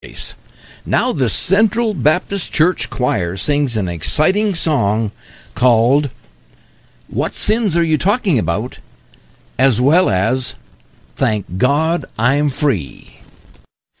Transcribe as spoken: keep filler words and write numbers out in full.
Now the Central Baptist Church Choir sings an exciting song called "What Sins Are You Talking About?" as well as "Thank God I'm Free."